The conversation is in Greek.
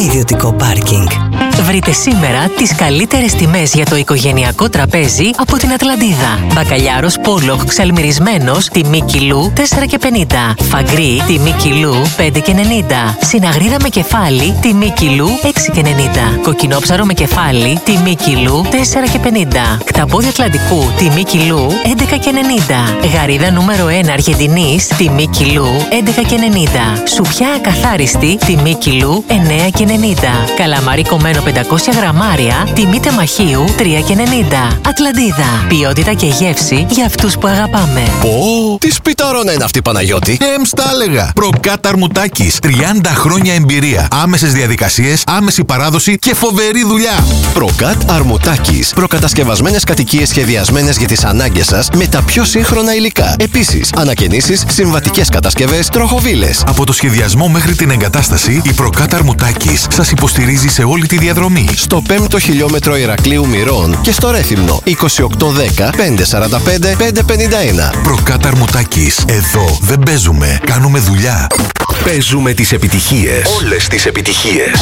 ιδιωτικό πάρκινγκ. Βρείτε σήμερα τις καλύτερες τιμές για το οικογενειακό τραπέζι από την Ατλαντίδα. Μπακαλιάρος Πόλοχ ξαλμυρισμένος, τιμή κιλού 4,50. Φαγκρί, τιμή κιλού 5,90. Συναγρίδα με κεφάλι, τιμή κιλού 6,90. Κοκκινόψαρο με κεφάλι, τιμή κιλού 4,50. Κταπόδι Ατλαντικού, τιμή κιλού 11,90. Γαρίδα νούμερο 1 Αργεντινής, τιμή κιλού 11,90. Σουπιά ακαθάριστη, τιμή κιλού 9,90. Καλαμάρι κομμένο 500 γραμμάρια, τιμή τεμαχίου 3,90. Ατλαντίδα. Ποιότητα και γεύση για αυτούς που αγαπάμε. Πω, τι σπιταρόνα είναι αυτή, Παναγιώτη. Στα έλεγα. Προκάτ Αρμουτάκης. 30 χρόνια εμπειρία. Άμεσες διαδικασίες, άμεση παράδοση και φοβερή δουλειά. Προκάτ Αρμουτάκης. Προκατασκευασμένες κατοικίες σχεδιασμένες για τις ανάγκες σας με τα πιο σύγχρονα υλικά. Επίσης, ανακαινήσεις, συμβατικές κατασκευές, τροχοβίλες. Από το σχεδιασμό μέχρι την εγκατάσταση, η Προκάτ Αρμουτάκης σας υποστηρίζει σε όλη τη διαδρομή. Στο 5ο χιλιόμετρο Ηρακλείου Μυρών και στο Ρέθυμνο 2810 545 551. Προκάτ Αρμουτάκης. Εδώ δεν παίζουμε, κάνουμε δουλειά. Παίζουμε τις επιτυχίες. Όλες τις επιτυχίες.